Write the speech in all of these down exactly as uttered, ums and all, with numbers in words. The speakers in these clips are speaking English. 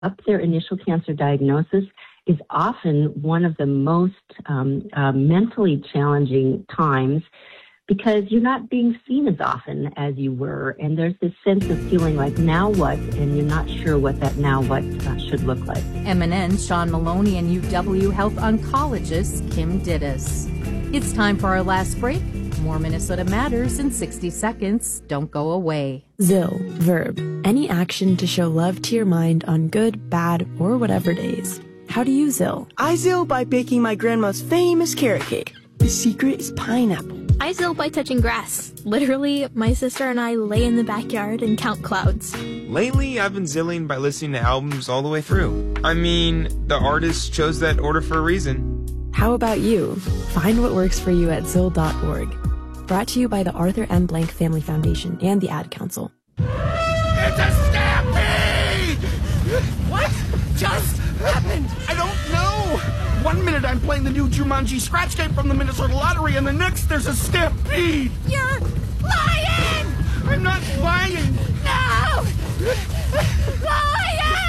up their initial cancer diagnosis is often one of the most um, uh, mentally challenging times because you're not being seen as often as you were. And there's this sense of feeling like, now what? And you're not sure what that now what uh, should look like. M N N's Sean Maloney and U W Health oncologist Kim Dittus. It's time for our last break. More Minnesota Matters in sixty seconds. Don't go away. Zill, verb, any action to show love to your mind on good, bad, or whatever days. How do you Zill? I Zill by baking my grandma's famous carrot cake. The secret is pineapple. I Zill by touching grass. Literally, my sister and I lay in the backyard and count clouds. Lately, I've been zilling by listening to albums all the way through. I mean, the artist chose that order for a reason. How about you? Find what works for you at zill dot org. Brought to you by the Arthur M. Blank Family Foundation and the Ad Council. It's a stampede! What just happened? I don't know. One minute I'm playing the new Jumanji scratch game from the Minnesota Lottery, and the next there's a stampede. You're lying! I'm not lying. No! Lying!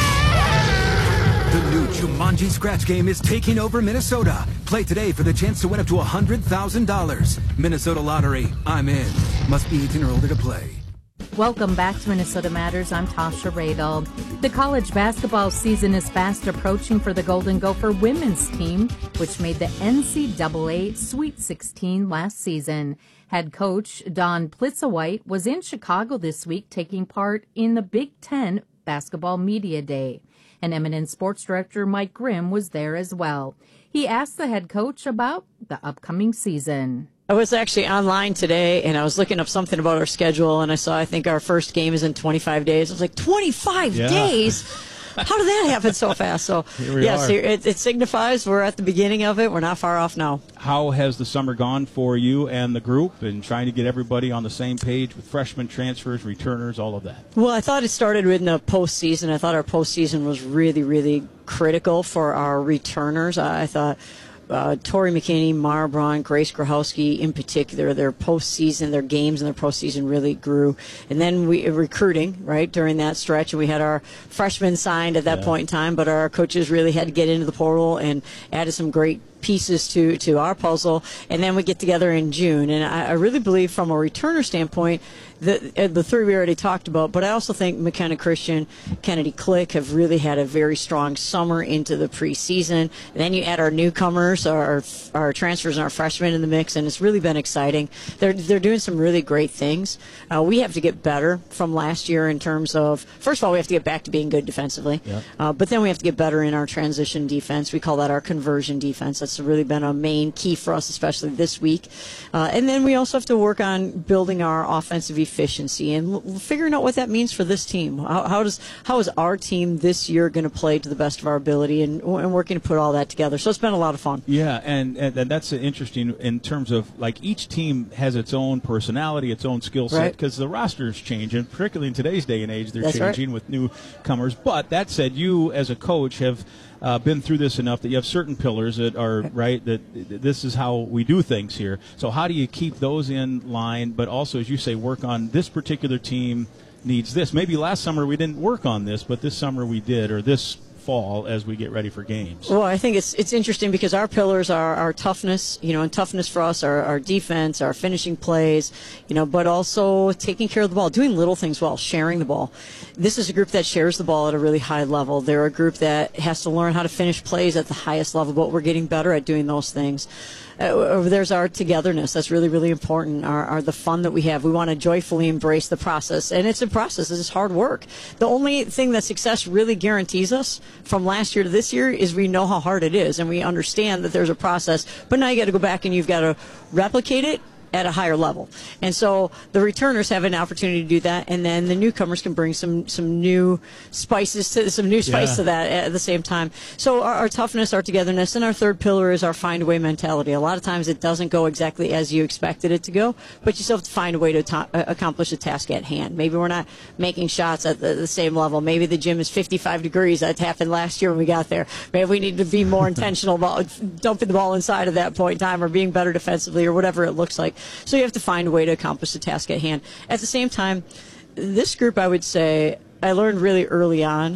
The new Jumanji scratch game is taking over Minnesota. Play today for the chance to win up to one hundred thousand dollars. Minnesota Lottery, I'm in. Must be eighteen or older to play. Welcome back to Minnesota Matters. I'm Tasha Radel. The college basketball season is fast approaching for the Golden Gopher women's team, which made the N C double A Sweet sixteen last season. Head coach Don Plitzawhite was in Chicago this week taking part in the Big Ten Basketball Media Day. And M N N Sports Director Mike Grimm was there as well. He asked the head coach about the upcoming season. I was actually online today, and I was looking up something about our schedule, and I saw I think our first game is in twenty-five days. I was like, twenty-five yeah. days? How did that happen so fast? So, yes, it, it signifies we're at the beginning of it. We're not far off now. How has the summer gone for you and the group and trying to get everybody on the same page with freshmen, transfers, returners, all of that? Well, I thought it started in the postseason. I thought our postseason was really, really critical for our returners. I thought Uh, Tori McKinney, Mara Braun, Grace Grahowski in particular, their postseason, their games in their postseason really grew. And then we recruiting, right, during that stretch, and we had our freshmen signed at that yeah. point in time, but our coaches really had to get into the portal and added some great pieces to, to our puzzle. And then we get together in June. And I, I really believe from a returner standpoint, the, uh, the three we already talked about, but I also think McKenna Christian, Kennedy Click have really had a very strong summer into the preseason. And then you add our newcomers, our our transfers, and our freshmen in the mix, and it's really been exciting. They're they're doing some really great things. Uh, we have to get better from last year in terms of, first of all, we have to get back to being good defensively, yep. uh, but then we have to get better in our transition defense. We call that our conversion defense. That's really been a main key for us, especially this week. Uh, and then we also have to work on building our offensive efficiency and l- figuring out what that means for this team. How, how does how is our team this year going to play to the best of our ability, and, and working to put all that together. So it's been a lot of fun. Yeah, and, and, and that's interesting in terms of, like, each team has its own personality, its own skill set, because right. the rosters change, and particularly in today's day and age, they're that's changing right. with newcomers. But that said, you as a coach have uh, been through this enough that you have certain pillars that are, right. right, that this is how we do things here. So how do you keep those in line, but also, as you say, work on this particular team needs this? Maybe last summer we didn't work on this, but this summer we did, or this fall as we get ready for games. Well, I think it's it's interesting because our pillars are our toughness, you know, and toughness for us are our defense, our finishing plays, you know, but also taking care of the ball, doing little things well, sharing the ball. This is a group that shares the ball at a really high level. They're a group that has to learn how to finish plays at the highest level, but we're getting better at doing those things. Uh, there's our togetherness. That's really, really important. Our, our the fun that we have. We want to joyfully embrace the process, and it's a process. It's hard work. The only thing that success really guarantees us from last year to this year is we know how hard it is, and we understand that there's a process. But now you got to go back and you've got to replicate it at a higher level. And so the returners have an opportunity to do that, and then the newcomers can bring some some new spices to some new spice yeah. to that at the same time. So our, our toughness, our togetherness, and our third pillar is our find a way mentality. A lot of times it doesn't go exactly as you expected it to go, but you still have to find a way to ta- accomplish the task at hand. Maybe we're not making shots at the, the same level. Maybe the gym is fifty-five degrees. That happened last year when we got there. Maybe we need to be more intentional about dumping the ball inside at that point in time, or being better defensively, or whatever it looks like. So you have to find a way to accomplish the task at hand. At the same time, this group, I would say, I learned really early on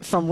from